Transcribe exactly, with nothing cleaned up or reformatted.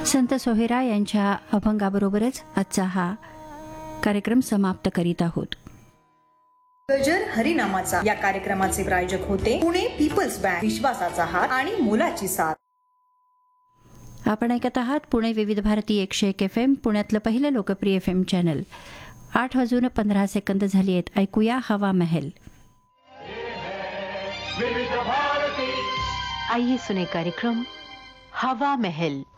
संत सोहेरा यांच्या अभंगाबरोबरच आजचा हा कार्यक्रम समाप्त करीत आहोत. गजर हरिनामाचा या कार्यक्रमाचे प्रायोजक होते पुणे पीपल्स बँक, विश्वासाचा हात आणि मोलाची साथ. आपण ऐकत आहात पुणे विविध भारती एकशे एक एफ एम, पुण्यातलं पहिलं लोकप्रिय एफ एम चॅनल. आठ वाजून पंधरा सेकंद झाली आहेत. ऐकूया हवा महल. आइए सुने कार्यक्रम हवा महल.